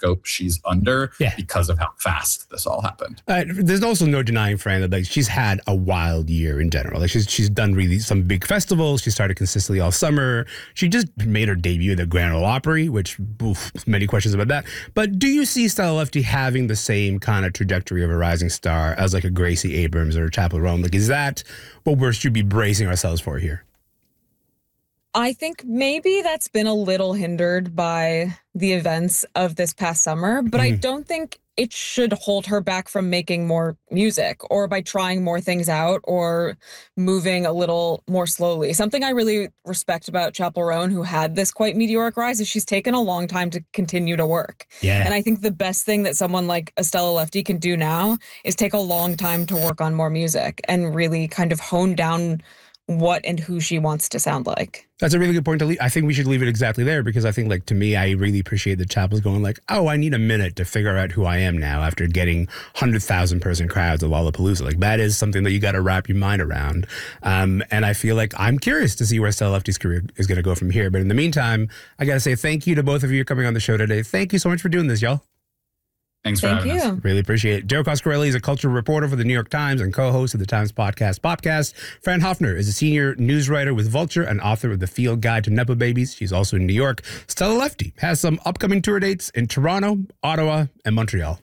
microscope she's under Yeah. because of how fast this all happened. There's also no denying, Fran, that like she's had a wild year in general. Like she's done really some big festivals. She started consistently all summer. She just made her debut at the Grand Ole Opry, which many questions about that. But do you see Stella Lefty having the same kind of trajectory of a rising star as like a Gracie Abrams or a Chappell Roan? Like, is that what we should be bracing ourselves for here? I think maybe that's been a little hindered by the events of this past summer, but I don't think it should hold her back from making more music or by trying more things out or moving a little more slowly. Something I really respect about Chappell Roan, who had this quite meteoric rise, is she's taken a long time to continue to work. Yeah. And I think the best thing that someone like Stella Lefty can do now is take a long time to work on more music and really kind of hone down what and who she wants to sound like. That's a really good point to leave. I think we should leave it exactly there because I think, like, to me, I really appreciate that Chappell's going like, oh, I need a minute to figure out who I am now after getting 100,000 person crowds at Lollapalooza. Like, that is something that you got to wrap your mind around. And I feel like I'm curious to see where Stella Lefty's career is going to go from here. But in the meantime, I got to say thank you to both of you coming on the show today. Thank you so much for doing this, y'all. Thanks for having us. Really appreciate it. Daryl Coscarelli is a culture reporter for the New York Times and co-host of the Times podcast, Popcast. Fran Hoffner is a senior news writer with Vulture and author of The Field Guide to Nepo Babies. She's also in New York. Stella Lefty has some upcoming tour dates in Toronto, Ottawa, and Montreal.